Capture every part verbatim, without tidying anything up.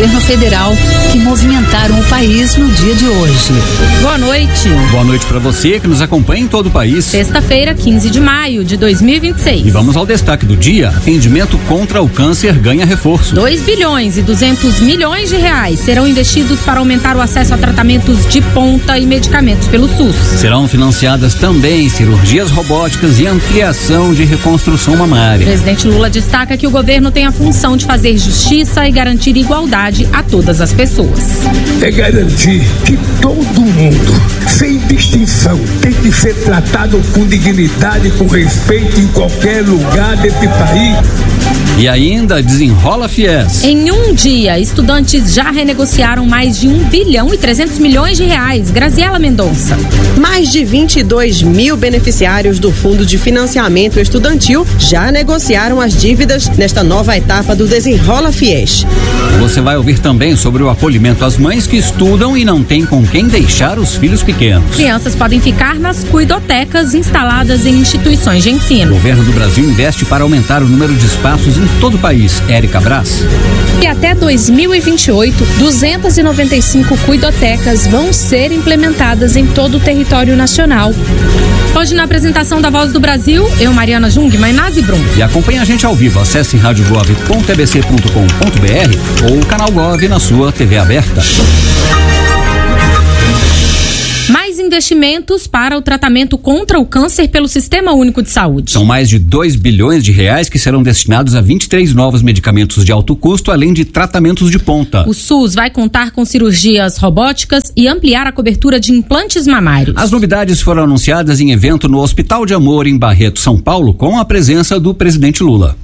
governo federal que movimentaram o país no dia de hoje. Boa noite. Boa noite para você que nos acompanha em todo o país. Sexta-feira, quinze de maio de dois mil e vinte e seis. E vamos ao destaque do dia. Atendimento contra o câncer ganha reforço. dois bilhões e duzentos milhões de reais serão investidos para aumentar o acesso a tratamentos de ponta e medicamentos pelo SUS. Serão financiadas também cirurgias robóticas e ampliação de reconstrução mamária. O presidente Lula destaca que o governo tem a função de fazer justiça e garantir igualdade a todas as pessoas. É garantir que todo mundo, sem distinção, tem que ser tratado com dignidade, com respeito em qualquer lugar desse país. E ainda Desenrola Fies. Em um dia, estudantes já renegociaram mais de um bilhão e trezentos milhões de reais. Graziela Mendonça. Mais de vinte e dois mil beneficiários do Fundo de Financiamento Estudantil já negociaram as dívidas nesta nova etapa do Desenrola Fies. Você vai ouvir também sobre o acolhimento às mães que estudam e não têm com quem deixar os filhos pequenos. Crianças podem ficar nas cuidotecas instaladas em instituições de ensino. O governo do Brasil investe para aumentar o número de espaços em todo o país. Érica Brás. E até dois mil e vinte e oito, duzentas e noventa e cinco cuidotecas vão ser implementadas em todo o território nacional. Hoje, na apresentação da Voz do Brasil, eu, Mariana Jungmann e Nazi Brum. E acompanhe a gente ao vivo. Acesse rádio gov ponto e b c ponto com ponto b r ou o canal Gov na sua T V aberta. Mais investimentos para o tratamento contra o câncer pelo Sistema Único de Saúde. São mais de dois bilhões de reais que serão destinados a vinte e três novos medicamentos de alto custo, além de tratamentos de ponta. O SUS vai contar com cirurgias robóticas e ampliar a cobertura de implantes mamários. As novidades foram anunciadas em evento no Hospital de Amor, em Barreto, São Paulo, com a presença do presidente Lula.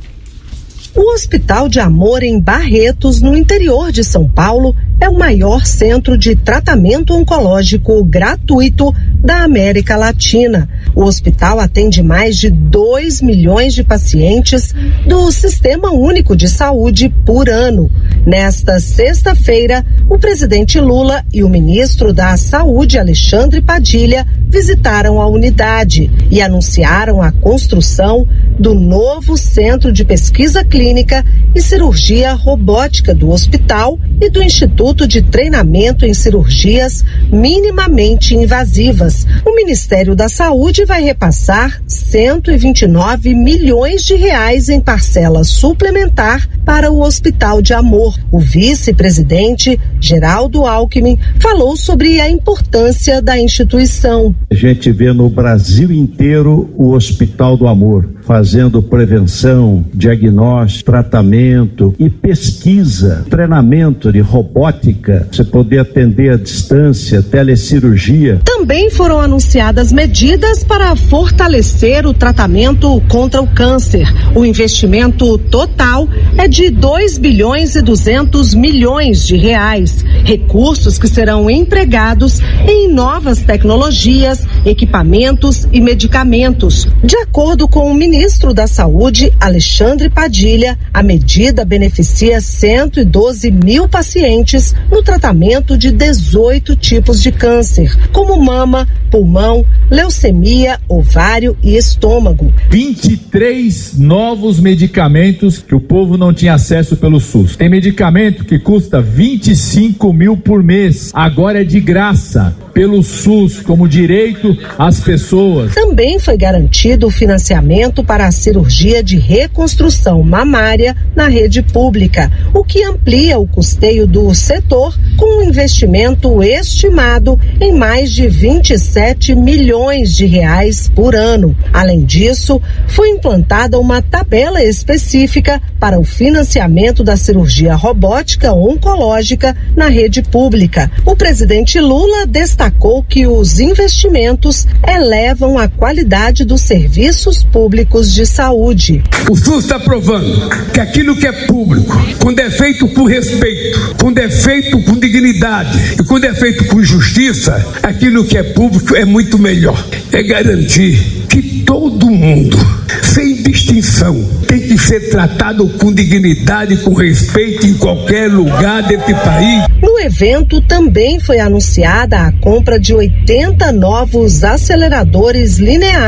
O Hospital de Amor em Barretos, no interior de São Paulo, é o maior centro de tratamento oncológico gratuito da América Latina. O hospital atende mais de dois milhões de pacientes do Sistema Único de Saúde por ano. Nesta sexta-feira, o presidente Lula e o ministro da Saúde, Alexandre Padilha, visitaram a unidade e anunciaram a construção do novo Centro de Pesquisa Clínica e Cirurgia Robótica do hospital e do Instituto de Treinamento em Cirurgias Minimamente Invasivas. O Ministério da Saúde vai repassar cento e vinte e nove milhões de reais em parcela suplementar para o Hospital de Amor. O vice-presidente, Geraldo Alckmin, falou sobre a importância da instituição. A gente vê no Brasil inteiro o Hospital do Amor, fazendo prevenção, diagnóstico, tratamento e pesquisa, treinamento de robótica, você poder atender à distância, telecirurgia. Também foram anunciadas medidas para fortalecer o tratamento contra o câncer. O investimento total é de dois bilhões e duzentos milhões de reais. Recursos que serão empregados em novas tecnologias, equipamentos e medicamentos. De acordo com o ministro da Saúde, Alexandre Padilha, a medida beneficia cento e doze mil pacientes no tratamento de dezoito tipos de câncer, como mama, pulmão, leucemia, ovário e estômago. vinte e três novos medicamentos que o povo não tinha acesso pelo SUS. Tem medicamento que custa vinte e cinco mil por mês, agora é de graça pelo SUS, como direito às pessoas. Também foi garantido o financiamento para a cirurgia de reconstrução mamária na rede pública, o que amplia o custeio do setor com um investimento estimado em mais de vinte e sete milhões de reais por ano. Além disso, foi implantada uma tabela específica para o financiamento da cirurgia robótica oncológica na rede pública. O presidente Lula destacou que os investimentos elevam a qualidade dos serviços públicos de saúde. O SUS está provando que aquilo que é público, quando é feito com respeito, quando é feito com dignidade e quando é feito com justiça, aquilo que é público é muito melhor. É garantir que todo mundo, sem distinção, tem que ser tratado com dignidade, com respeito em qualquer lugar desse país. No evento também foi anunciada a compra de oitenta novos aceleradores lineares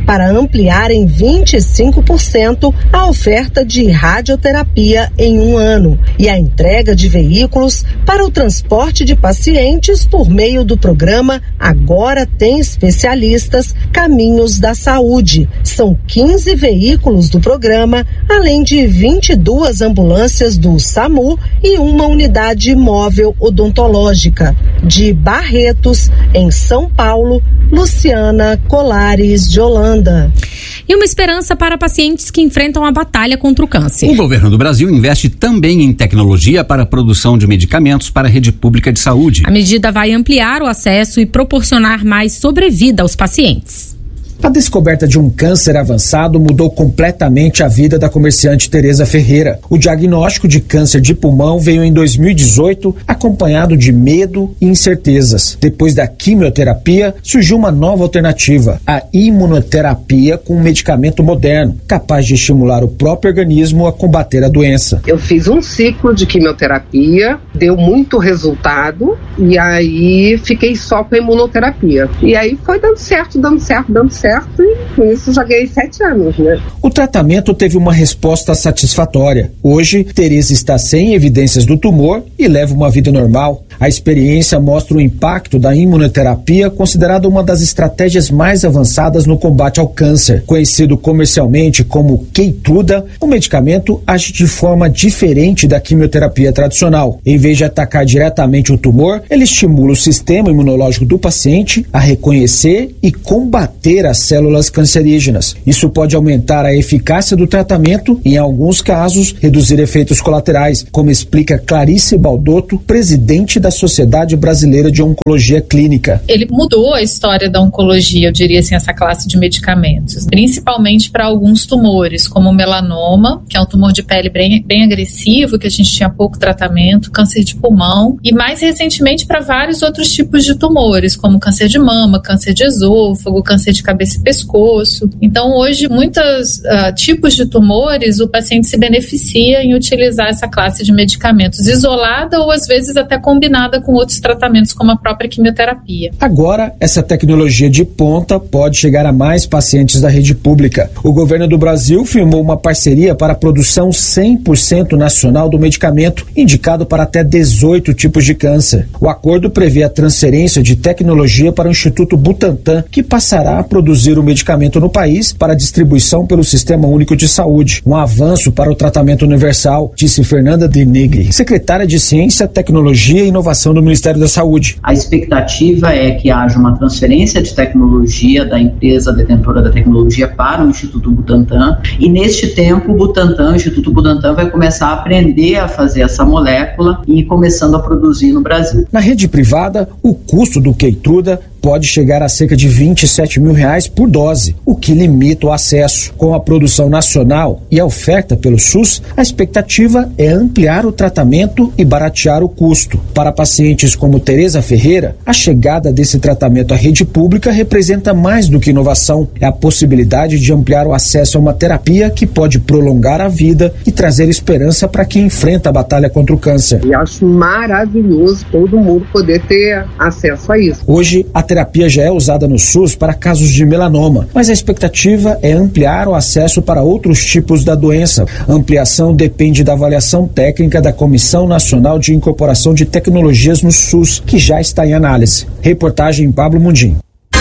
para ampliar em vinte e cinco por cento a oferta de radioterapia em um ano e a entrega de veículos para o transporte de pacientes por meio do programa Agora Tem Especialistas Caminhos da Saúde. São quinze veículos do programa, além de vinte e duas ambulâncias do SAMU e uma unidade móvel odontológica. De Barretos, em São Paulo, Luciana Colares de Holanda. E uma esperança para pacientes que enfrentam a batalha contra o câncer. O governo do Brasil investe também em tecnologia para a produção de medicamentos para a rede pública de saúde. A medida vai ampliar o acesso e proporcionar mais sobrevida aos pacientes. A descoberta de um câncer avançado mudou completamente a vida da comerciante Tereza Ferreira. O diagnóstico de câncer de pulmão veio em dois mil e dezoito, acompanhado de medo e incertezas. Depois da quimioterapia, surgiu uma nova alternativa, a imunoterapia com um medicamento moderno, capaz de estimular o próprio organismo a combater a doença. Eu fiz um ciclo de quimioterapia, deu muito resultado, e aí fiquei só com a imunoterapia. E aí foi dando certo, dando certo, dando certo. E com isso já ganhei sete anos, né? O tratamento teve uma resposta satisfatória. Hoje, Tereza está sem evidências do tumor e leva uma vida normal. A experiência mostra o impacto da imunoterapia, considerada uma das estratégias mais avançadas no combate ao câncer. Conhecido comercialmente como Keytruda, o medicamento age de forma diferente da quimioterapia tradicional. Em vez de atacar diretamente o tumor, ele estimula o sistema imunológico do paciente a reconhecer e combater as células cancerígenas. Isso pode aumentar a eficácia do tratamento e, em alguns casos, reduzir efeitos colaterais, como explica Clarice Baldotto, presidente da Sociedade Brasileira de Oncologia Clínica. Ele mudou a história da oncologia, eu diria assim, essa classe de medicamentos, principalmente para alguns tumores, como o melanoma, que é um tumor de pele bem, bem agressivo, que a gente tinha pouco tratamento, câncer de pulmão, e mais recentemente para vários outros tipos de tumores, como câncer de mama, câncer de esôfago, câncer de cabeça e pescoço. Então, hoje, muitos uh, tipos de tumores, o paciente se beneficia em utilizar essa classe de medicamentos isolada ou, às vezes, até combinada com outros tratamentos, como a própria quimioterapia. Agora, essa tecnologia de ponta pode chegar a mais pacientes da rede pública. O governo do Brasil firmou uma parceria para a produção cem por cento nacional do medicamento, indicado para até dezoito tipos de câncer. O acordo prevê a transferência de tecnologia para o Instituto Butantan, que passará a produzir o medicamento no país para distribuição pelo Sistema Único de Saúde. Um avanço para o tratamento universal, disse Fernanda de Negri, secretária de Ciência, Tecnologia e Inovação do Ministério da Saúde. A expectativa é que haja uma transferência de tecnologia da empresa detentora da tecnologia para o Instituto Butantan, e neste tempo o Butantan, o Instituto Butantan vai começar a aprender a fazer essa molécula e ir começando a produzir no Brasil. Na rede privada, o custo do Keytruda pode chegar a cerca de vinte e sete mil reais por dose, o que limita o acesso. Com a produção nacional e a oferta pelo SUS, a expectativa é ampliar o tratamento e baratear o custo. Para pacientes como Tereza Ferreira, a chegada desse tratamento à rede pública representa mais do que inovação. É a possibilidade de ampliar o acesso a uma terapia que pode prolongar a vida e trazer esperança para quem enfrenta a batalha contra o câncer. E acho maravilhoso todo mundo poder ter acesso a isso. Hoje, a terapia já é usada no SUS para casos de melanoma, mas a expectativa é ampliar o acesso para outros tipos da doença. A ampliação depende da avaliação técnica da Comissão Nacional de Incorporação de Tecnologias no SUS, que já está em análise. Reportagem Pablo Mundim.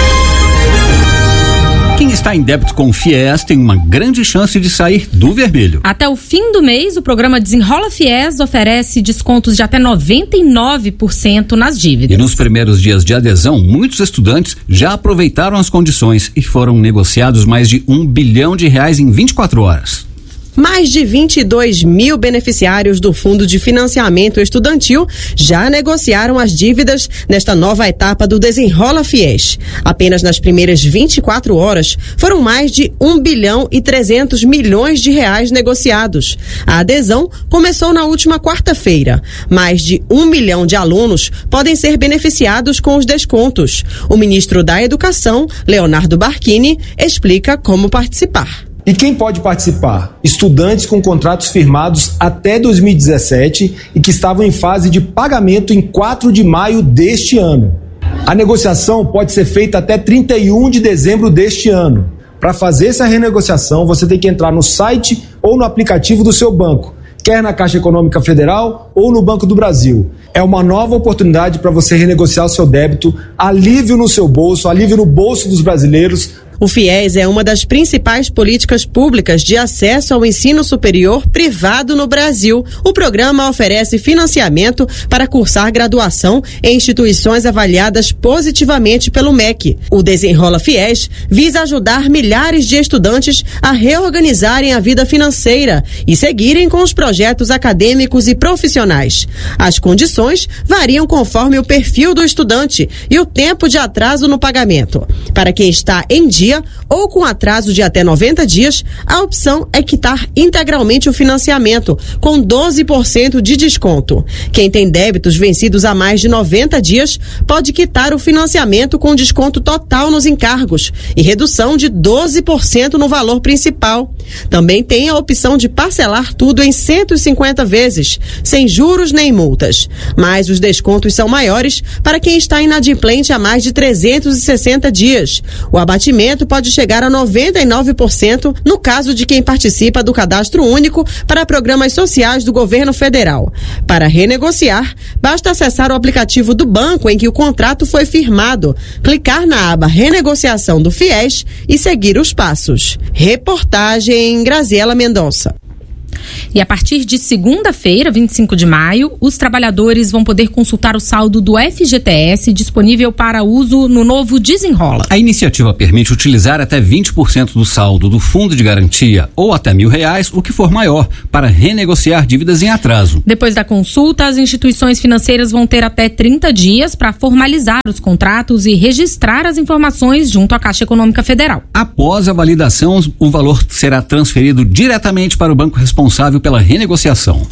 Quem está em débito com o FIES tem uma grande chance de sair do vermelho. Até o fim do mês, o programa Desenrola FIES oferece descontos de até noventa e nove por cento nas dívidas. E nos primeiros dias de adesão, muitos estudantes já aproveitaram as condições e foram negociados mais de um bilhão de reais em vinte e quatro horas. Mais de vinte e dois mil beneficiários do Fundo de Financiamento Estudantil já negociaram as dívidas nesta nova etapa do Desenrola FIES. Apenas nas primeiras vinte e quatro horas foram mais de um bilhão e trezentos milhões de reais negociados. A adesão começou na última quarta-feira. Mais de um milhão de alunos podem ser beneficiados com os descontos. O ministro da Educação, Leonardo Barquini, explica como participar. E quem pode participar? Estudantes com contratos firmados até dois mil e dezessete e que estavam em fase de pagamento em quatro de maio deste ano. A negociação pode ser feita até trinta e um de dezembro deste ano. Para fazer essa renegociação, você tem que entrar no site ou no aplicativo do seu banco, quer na Caixa Econômica Federal ou no Banco do Brasil. É uma nova oportunidade para você renegociar o seu débito, alívio no seu bolso, alívio no bolso dos brasileiros. O FIES é uma das principais políticas públicas de acesso ao ensino superior privado no Brasil. O programa oferece financiamento para cursar graduação em instituições avaliadas positivamente pelo M E C. O Desenrola FIES visa ajudar milhares de estudantes a reorganizarem a vida financeira e seguirem com os projetos acadêmicos e profissionais. As condições variam conforme o perfil do estudante e o tempo de atraso no pagamento. Para quem está em dia ou com atraso de até noventa dias, a opção é quitar integralmente o financiamento, com doze por cento de desconto. Quem tem débitos vencidos há mais de noventa dias pode quitar o financiamento com desconto total nos encargos e redução de doze por cento no valor principal. Também tem a opção de parcelar tudo em cento e cinquenta vezes, sem juros nem multas. Mas os descontos são maiores para quem está inadimplente há mais de trezentos e sessenta dias. O abatimento pode chegar a noventa e nove por cento no caso de quem participa do Cadastro Único para programas sociais do governo federal. Para renegociar, basta acessar o aplicativo do banco em que o contrato foi firmado, clicar na aba Renegociação do FIES e seguir os passos. Reportagem Graziela Mendonça. E a partir de segunda-feira, vinte e cinco de maio, os trabalhadores vão poder consultar o saldo do F G T S disponível para uso no novo Desenrola. A iniciativa permite utilizar até vinte por cento do saldo do fundo de garantia ou até mil reais, o que for maior, para renegociar dívidas em atraso. Depois da consulta, as instituições financeiras vão ter até trinta dias para formalizar os contratos e registrar as informações junto à Caixa Econômica Federal. Após a validação, o valor será transferido diretamente para o banco responsável pela renegociação.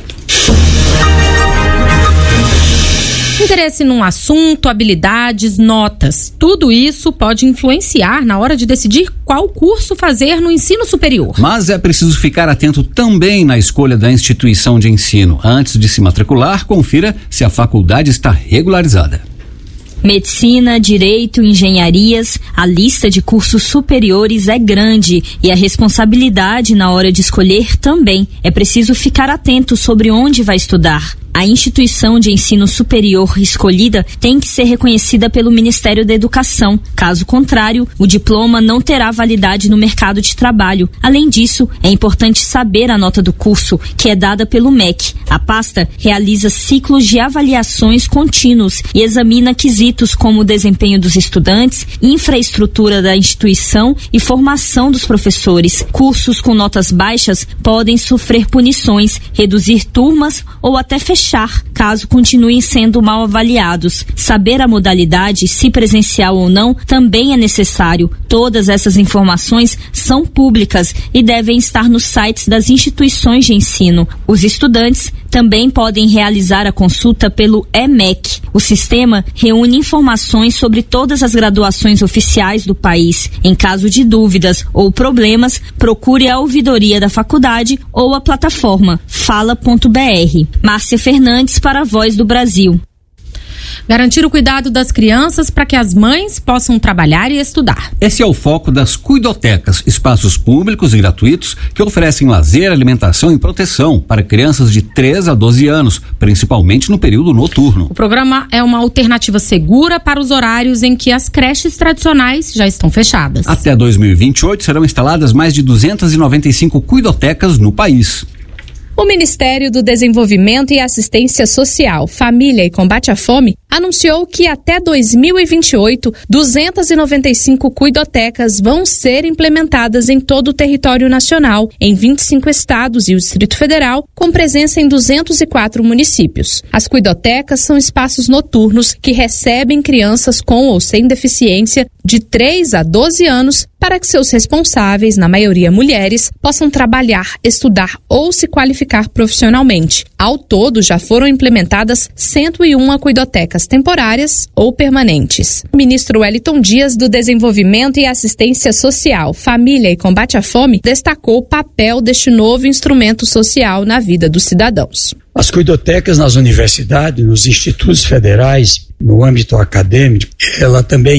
Interesse num assunto, habilidades, notas, tudo isso pode influenciar na hora de decidir qual curso fazer no ensino superior. Mas é preciso ficar atento também na escolha da instituição de ensino. Antes de se matricular, confira se a faculdade está regularizada. Medicina, direito, engenharias, a lista de cursos superiores é grande e a responsabilidade na hora de escolher também. É preciso ficar atento sobre onde vai estudar. A instituição de ensino superior escolhida tem que ser reconhecida pelo Ministério da Educação. Caso contrário, o diploma não terá validade no mercado de trabalho. Além disso, é importante saber a nota do curso, que é dada pelo M E C. A pasta realiza ciclos de avaliações contínuos e examina quesitos como o desempenho dos estudantes, infraestrutura da instituição e formação dos professores. Cursos com notas baixas podem sofrer punições, reduzir turmas ou até fechar caso continuem sendo mal avaliados. Saber a modalidade, se presencial ou não, também é necessário. Todas essas informações são públicas e devem estar nos sites das instituições de ensino. Os estudantes também podem realizar a consulta pelo E M E C. O sistema reúne informações sobre todas as graduações oficiais do país. Em caso de dúvidas ou problemas, procure a ouvidoria da faculdade ou a plataforma fala ponto br. Márcia Fernandes para a Voz do Brasil. Garantir o cuidado das crianças para que as mães possam trabalhar e estudar. Esse é o foco das cuidotecas, espaços públicos e gratuitos que oferecem lazer, alimentação e proteção para crianças de três a doze anos, principalmente no período noturno. O programa é uma alternativa segura para os horários em que as creches tradicionais já estão fechadas. Até dois mil e vinte e oito serão instaladas mais de duzentas e noventa e cinco cuidotecas no país. O Ministério do Desenvolvimento e Assistência Social, Família e Combate à Fome anunciou que até dois mil e vinte e oito, duzentas e noventa e cinco cuidotecas vão ser implementadas em todo o território nacional, em vinte e cinco estados e o Distrito Federal, com presença em duzentos e quatro municípios. As cuidotecas são espaços noturnos que recebem crianças com ou sem deficiência de três a doze anos para que seus responsáveis, na maioria mulheres, possam trabalhar, estudar ou se qualificar profissionalmente. Ao todo, já foram implementadas cento e uma cuidotecas temporárias ou permanentes. O ministro Wellington Dias, do Desenvolvimento e Assistência Social, Família e Combate à Fome, destacou o papel deste novo instrumento social na vida dos cidadãos. As cuidotecas nas universidades, nos institutos federais, no âmbito acadêmico, ela também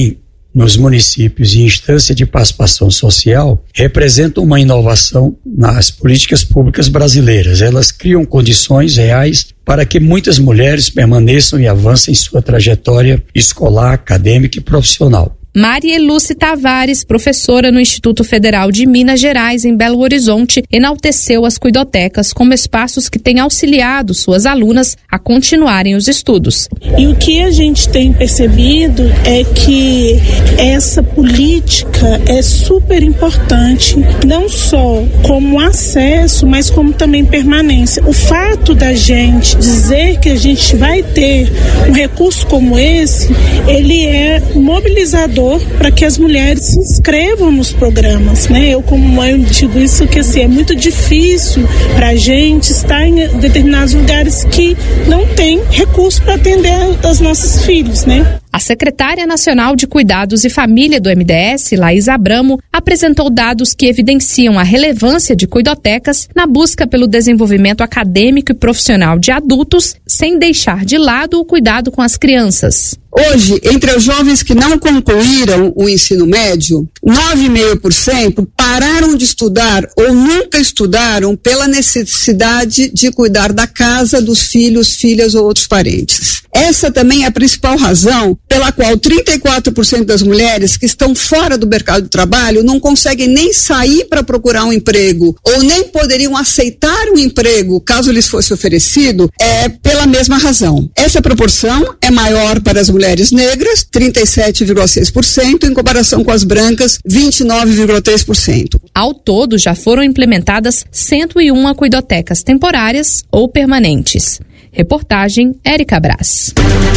nos municípios e instância de participação social representam uma inovação nas políticas públicas brasileiras. Elas criam condições reais para que muitas mulheres permaneçam e avancem em sua trajetória escolar, acadêmica e profissional. Maria Lúcia Tavares, professora no Instituto Federal de Minas Gerais, em Belo Horizonte, enalteceu as cuidotecas como espaços que têm auxiliado suas alunas a continuarem os estudos. E o que a gente tem percebido é que essa política é super importante, não só como acesso, mas como também permanência. O fato da gente dizer que a gente vai ter um recurso como esse, ele é mobilizador para que as mulheres se inscrevam nos programas, né? Eu, como mãe, digo isso que assim, é muito difícil para a gente estar em determinados lugares que não tem recurso para atender os nossos filhos, né? A secretária nacional de Cuidados e Família do M D S, Laís Abramo, apresentou dados que evidenciam a relevância de cuidotecas na busca pelo desenvolvimento acadêmico e profissional de adultos, sem deixar de lado o cuidado com as crianças. Hoje, entre os jovens que não concluíram o ensino médio, nove vírgula cinco por cento pararam de estudar ou nunca estudaram pela necessidade de cuidar da casa, dos filhos, filhas ou outros parentes. Essa também é a principal razão pela qual trinta e quatro por cento das mulheres que estão fora do mercado de trabalho não conseguem nem sair para procurar um emprego ou nem poderiam aceitar um emprego caso lhes fosse oferecido, é pela mesma razão. Essa proporção é maior para as mulheres negras, trinta e sete vírgula seis por cento, em comparação com as brancas, vinte e nove vírgula três por cento. Ao todo, já foram implementadas cento e uma cuidotecas temporárias ou permanentes. Reportagem Érica Brás.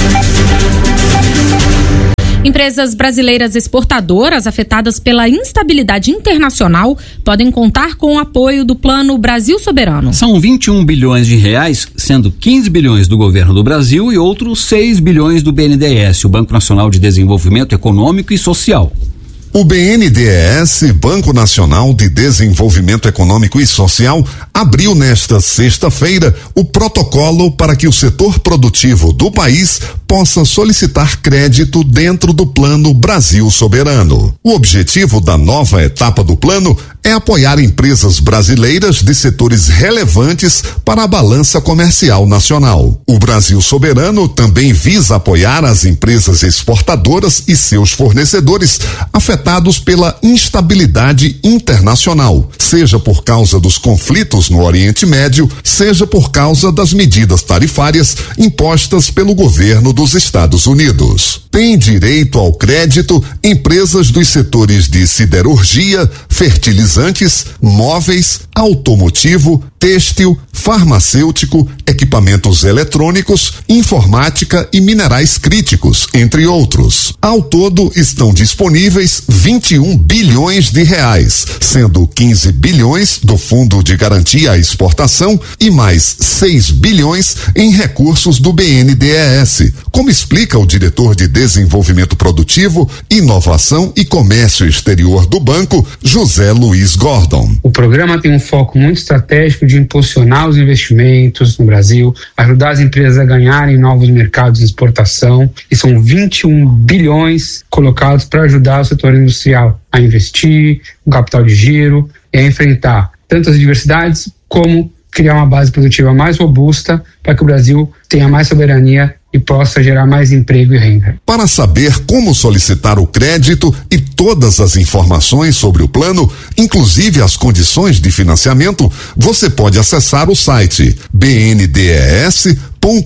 Empresas brasileiras exportadoras afetadas pela instabilidade internacional podem contar com o apoio do Plano Brasil Soberano. São vinte e um bilhões de reais, sendo quinze bilhões do governo do Brasil e outros seis bilhões do B N D E S, o Banco Nacional de Desenvolvimento Econômico e Social. O B N D E S, Banco Nacional de Desenvolvimento Econômico e Social, abriu nesta sexta-feira o protocolo para que o setor produtivo do país possa solicitar crédito dentro do Plano Brasil Soberano. O objetivo da nova etapa do plano é apoiar empresas brasileiras de setores relevantes para a balança comercial nacional. O Brasil Soberano também visa apoiar as empresas exportadoras e seus fornecedores afetados pela instabilidade internacional, seja por causa dos conflitos no Oriente Médio, seja por causa das medidas tarifárias impostas pelo governo dos Estados Unidos. Tem direito ao crédito empresas dos setores de siderurgia, fertilizantes, móveis, automotivo, têxtil, farmacêutico, equipamentos eletrônicos, informática e minerais críticos, entre outros. Ao todo, estão disponíveis vinte e um bilhões de reais, sendo quinze bilhões do Fundo de Garantia à Exportação e mais seis bilhões em recursos do B N D E S, como explica o diretor de Desenvolvimento Produtivo, Inovação e Comércio Exterior do banco, José Luiz Gordon. O programa tem um foco muito estratégico de impulsionar os investimentos no Brasil, ajudar as empresas a ganharem novos mercados de exportação, e são vinte e um bilhões colocados para ajudar o setor industrial a investir, um capital de giro e a enfrentar tanto as diversidades como criar uma base produtiva mais robusta para que o Brasil tenha mais soberania e possa gerar mais emprego e renda. Para saber como solicitar o crédito e todas as informações sobre o plano, inclusive as condições de financiamento, você pode acessar o site bndes.gov.br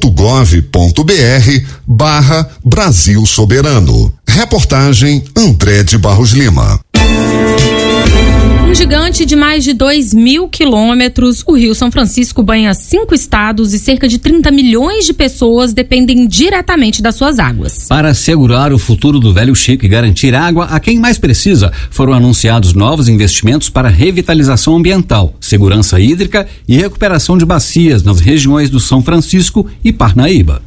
barra Brasil Soberano. Reportagem André de Barros Lima. Um gigante de mais de dois mil quilômetros, o Rio São Francisco banha cinco estados e cerca de trinta milhões de pessoas dependem diretamente das suas águas. Para assegurar o futuro do Velho Chico e garantir água a quem mais precisa, foram anunciados novos investimentos para revitalização ambiental, segurança hídrica e recuperação de bacias nas regiões do São Francisco e Parnaíba.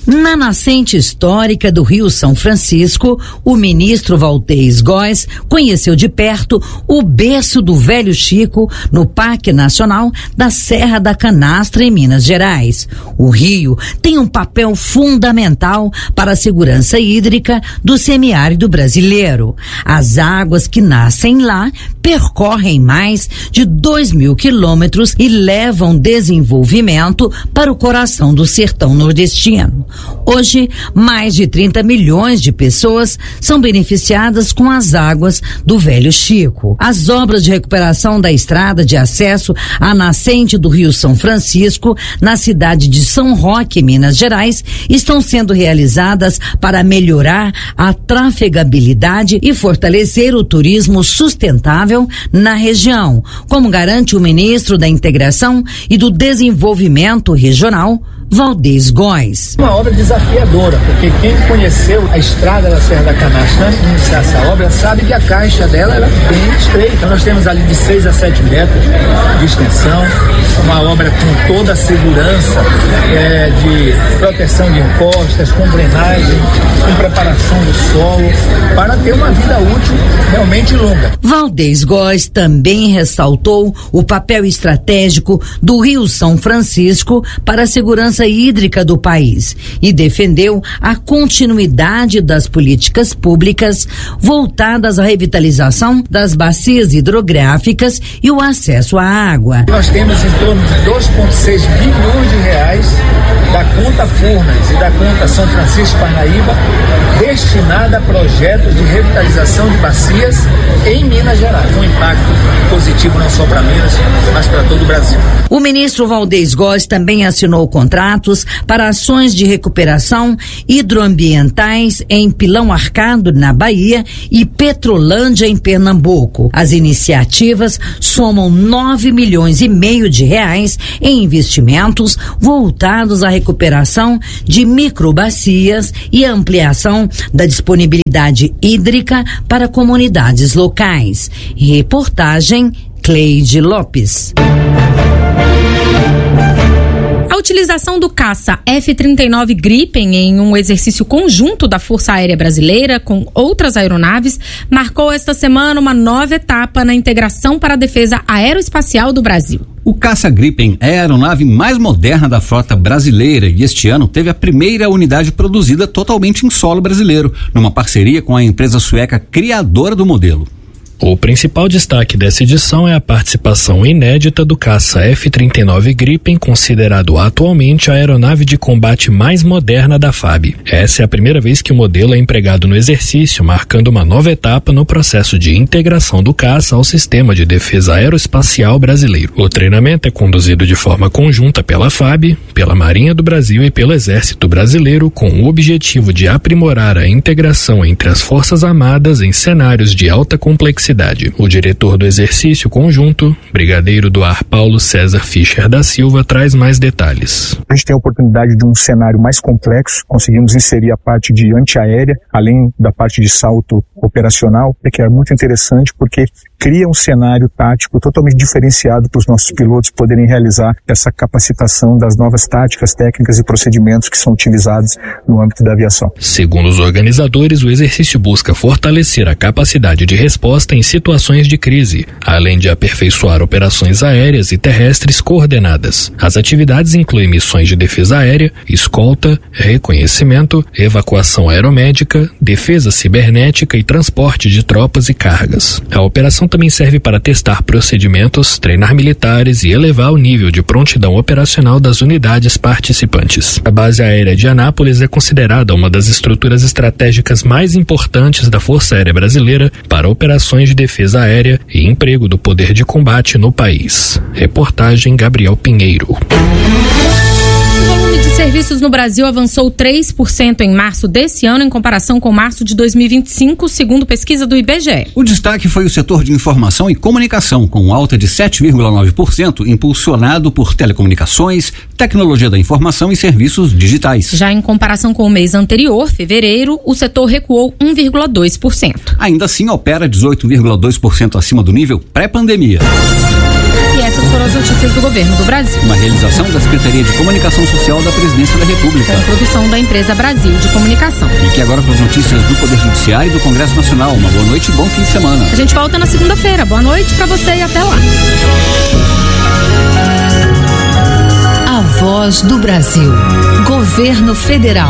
Na nascente histórica do Rio São Francisco, o ministro Valdez Góes conheceu de perto o berço do Velho Chico no Parque Nacional da Serra da Canastra, em Minas Gerais. O rio tem um papel fundamental para a segurança hídrica do semiárido brasileiro. As águas que nascem lá percorrem mais de dois mil quilômetros e levam desenvolvimento para o coração do sertão nordestino. Hoje, mais de trinta milhões de pessoas são beneficiadas com as águas do Velho Chico. As obras de recuperação da estrada de acesso à nascente do Rio São Francisco, na cidade de São Roque, Minas Gerais, estão sendo realizadas para melhorar a trafegabilidade e fortalecer o turismo sustentável na região, como garante o ministro da Integração e do Desenvolvimento Regional, Valdez Góes. Uma obra desafiadora, porque quem conheceu a estrada da Serra da Canastra antes de iniciar essa obra sabe que a caixa dela era bem estreita. Nós temos ali de seis a sete metros de extensão, uma obra com toda a segurança é, de proteção de encostas, com drenagem, com preparação do solo, para ter uma vida útil realmente longa. Valdez Góes também ressaltou o papel estratégico do Rio São Francisco para a segurança hídrica do país e defendeu a continuidade das políticas públicas voltadas à revitalização das bacias hidrográficas e o acesso à água. Nós temos em torno de dois vírgula seis bilhões de reais da conta Furnas e da conta São Francisco Parnaíba destinada a projetos de revitalização de bacias em Minas Gerais. Um impacto positivo não só para Minas, mas para todo o Brasil. O ministro Valdez Góes também assinou contratos para ações de recuperação hidroambientais em Pilão Arcado, na Bahia, e Petrolândia, em Pernambuco. As iniciativas somam nove milhões e meio de reais em investimentos voltados à recuperação de microbacias e ampliação da disponibilidade hídrica para comunidades locais. Reportagem Cleide Lopes. A utilização do caça F trinta e nove Gripen em um exercício conjunto da Força Aérea Brasileira com outras aeronaves marcou esta semana uma nova etapa na integração para a defesa aeroespacial do Brasil. O caça Gripen é a aeronave mais moderna da frota brasileira e este ano teve a primeira unidade produzida totalmente em solo brasileiro, numa parceria com a empresa sueca criadora do modelo. O principal destaque dessa edição é a participação inédita do caça F trinta e nove Gripen, considerado atualmente a aeronave de combate mais moderna da F A B. Essa é a primeira vez que o modelo é empregado no exercício, marcando uma nova etapa no processo de integração do caça ao sistema de defesa aeroespacial brasileiro. O treinamento é conduzido de forma conjunta pela F A B, pela Marinha do Brasil e pelo Exército Brasileiro, com o objetivo de aprimorar a integração entre as Forças Armadas em cenários de alta complexidade. O diretor do exercício conjunto, brigadeiro do ar Paulo César Fischer da Silva, traz mais detalhes. A gente tem a oportunidade de um cenário mais complexo, conseguimos inserir a parte de antiaérea, além da parte de salto operacional, que é muito interessante porque cria um cenário tático totalmente diferenciado para os nossos pilotos poderem realizar essa capacitação das novas táticas, técnicas e procedimentos que são utilizados no âmbito da aviação. Segundo os organizadores, o exercício busca fortalecer a capacidade de resposta em situações de crise, além de aperfeiçoar operações aéreas e terrestres coordenadas. As atividades incluem missões de defesa aérea, escolta, reconhecimento, evacuação aeromédica, defesa cibernética e transporte de tropas e cargas. A operação também serve para testar procedimentos, treinar militares e elevar o nível de prontidão operacional das unidades participantes. A base aérea de Anápolis é considerada uma das estruturas estratégicas mais importantes da Força Aérea Brasileira para operações de defesa aérea e emprego do poder de combate no país. Reportagem Gabriel Pinheiro. O volume de serviços no Brasil avançou três por cento em março desse ano em comparação com março de dois mil e vinte e cinco, segundo pesquisa do I B G E. O destaque foi o setor de informação e comunicação, com alta de sete vírgula nove por cento, impulsionado por telecomunicações, tecnologia da informação e serviços digitais. Já em comparação com o mês anterior, fevereiro, o setor recuou um vírgula dois por cento. Ainda assim, opera dezoito vírgula dois por cento acima do nível pré-pandemia. E essas foram as notícias do governo do Brasil. Uma realização da Secretaria de Comunicação Social da Presidência Presidência da República. Com produção da empresa Brasil de Comunicação. Fique agora com as notícias do Poder Judiciário e do Congresso Nacional. Uma boa noite e bom fim de semana. A gente volta na segunda-feira. Boa noite pra você e até lá. A Voz do Brasil. Governo Federal.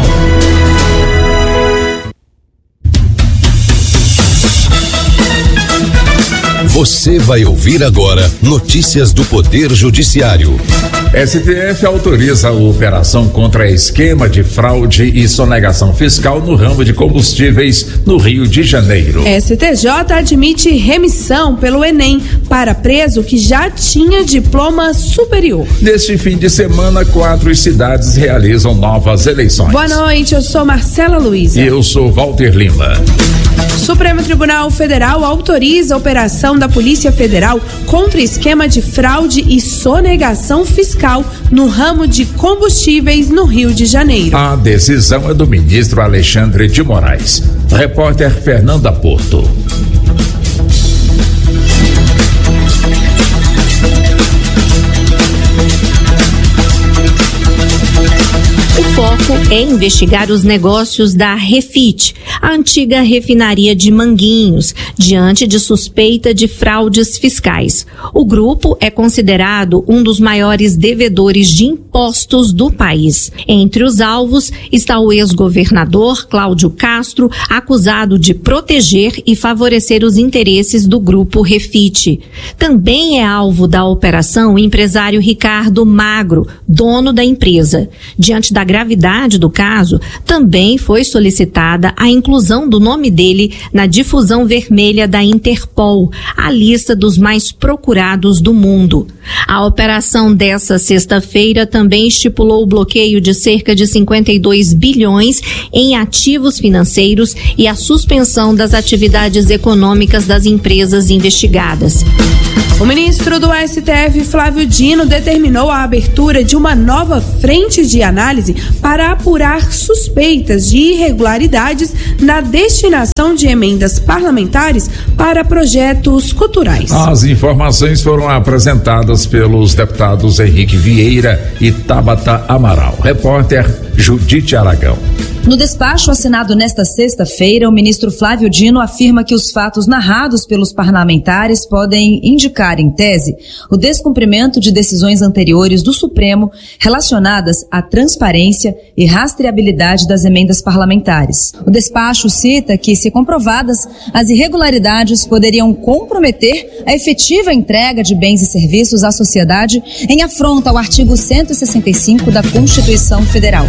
Você vai ouvir agora notícias do Poder Judiciário. S T F autoriza a operação contra esquema de fraude e sonegação fiscal no ramo de combustíveis no Rio de Janeiro. S T J admite remissão pelo Enem para preso que já tinha diploma superior. Neste fim de semana, quatro cidades realizam novas eleições. Boa noite, eu sou Marcela Luiza. E eu sou Walter Lima. Supremo Tribunal Federal autoriza a operação da Polícia Federal contra esquema de fraude e sonegação fiscal no ramo de combustíveis no Rio de Janeiro. A decisão é do ministro Alexandre de Moraes. Repórter Fernanda Porto. O foco é investigar os negócios da Refit, a antiga refinaria de Manguinhos, diante de suspeita de fraudes fiscais. O grupo é considerado um dos maiores devedores de impostos do país. Entre os alvos está o ex-governador Cláudio Castro, acusado de proteger e favorecer os interesses do grupo Refit. Também é alvo da operação o empresário Ricardo Magro, dono da empresa. Diante da gravidade do caso, também foi solicitada a inclusão do nome dele na difusão vermelha da Interpol, a lista dos mais procurados do mundo. A operação dessa sexta-feira também estipulou o bloqueio de cerca de cinquenta e dois bilhões em ativos financeiros e a suspensão das atividades econômicas das empresas investigadas. O ministro do S T F, Flávio Dino, determinou a abertura de uma nova frente de análise para apurar suspeitas de irregularidades na destinação de emendas parlamentares para projetos culturais. As informações foram apresentadas pelos deputados Henrique Vieira e Tabata Amaral. Repórter Judite Aragão. No despacho assinado nesta sexta-feira, o ministro Flávio Dino afirma que os fatos narrados pelos parlamentares podem indicar, em tese, o descumprimento de decisões anteriores do Supremo relacionadas à transparência e rastreabilidade das emendas parlamentares. O despacho cita que, se comprovadas, as irregularidades poderiam comprometer a efetiva entrega de bens e serviços à sociedade em afronta ao artigo cento e sessenta e cinco da Constituição Federal.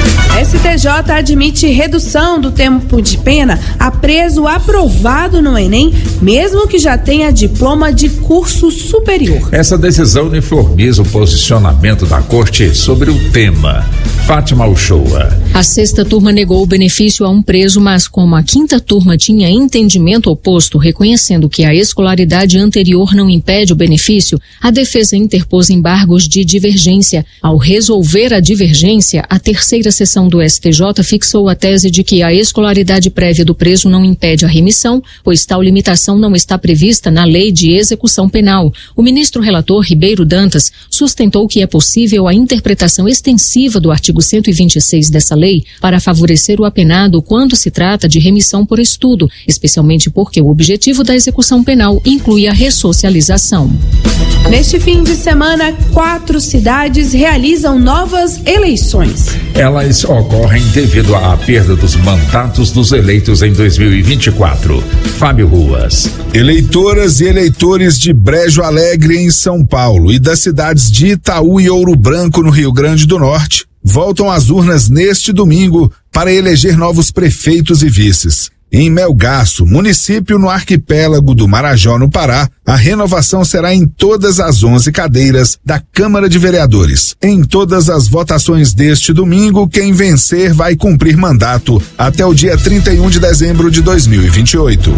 S T J admite redução do tempo de pena a preso aprovado no Enem, mesmo que já tenha diploma de curso superior. Essa decisão uniformiza o posicionamento da Corte sobre o tema. Fátima Uchoa. A sexta turma negou o benefício a um preso, mas como a quinta turma tinha entendimento oposto, reconhecendo que a escolaridade anterior não impede o benefício, a defesa interpôs embargos de divergência. Ao resolver a divergência, a terceira sessão do S T J fixou a tese de que a escolaridade prévia do preso não impede a remissão, pois tal limitação não está prevista na Lei de Execução Penal. O ministro relator Ribeiro Dantas sustentou que é possível a interpretação extensiva do artigo cento e vinte e seis dessa lei para favorecer o apenado quando se trata de remissão por estudo, especialmente porque o objetivo da execução penal inclui a ressocialização. Neste fim de semana, quatro cidades realizam novas eleições. Elas ocorrem devido à perda dos mandatos dos eleitos em dois mil e vinte e quatro. Fábio Ruas. Eleitoras e eleitores de Brejo Alegre, em São Paulo, e das cidades de Itaú e Ouro Branco, no Rio Grande do Norte, voltam às urnas neste domingo para eleger novos prefeitos e vices. Em Melgaço, município no arquipélago do Marajó, no Pará, a renovação será em todas as onze cadeiras da Câmara de Vereadores. Em todas as votações deste domingo, quem vencer vai cumprir mandato até o dia trinta e um de dezembro de dois mil e vinte e oito.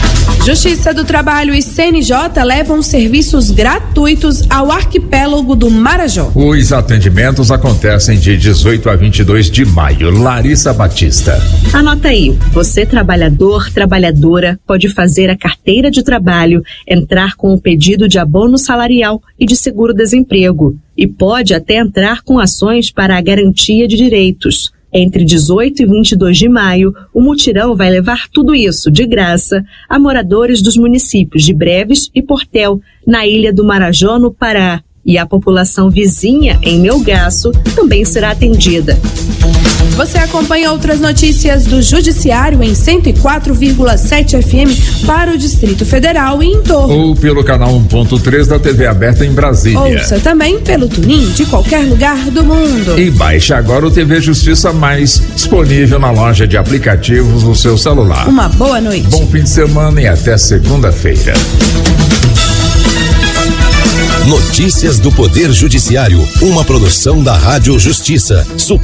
Justiça do Trabalho e C N J levam serviços gratuitos ao arquipélago do Marajó. Os atendimentos acontecem de dezoito a vinte e dois de maio. Larissa Batista. Anota aí, você trabalhador, trabalhadora, pode fazer a carteira de trabalho, entrar com o pedido de abono salarial e de seguro-desemprego. e pode até entrar com ações para a garantia de direitos. Entre dezoito e vinte e dois de maio, o mutirão vai levar tudo isso, de graça, a moradores dos municípios de Breves e Portel, na Ilha do Marajó, no Pará. E a população vizinha, em Melgaço, também será atendida. Você acompanha outras notícias do Judiciário em cento e quatro vírgula sete F M para o Distrito Federal e em torno. Ou pelo canal um ponto três da T V aberta em Brasília. Ouça também pelo Tunin de qualquer lugar do mundo. E baixe agora o T V Justiça Mais, disponível na loja de aplicativos do seu celular. Uma boa noite. Bom fim de semana e até segunda-feira. Notícias do Poder Judiciário, uma produção da Rádio Justiça.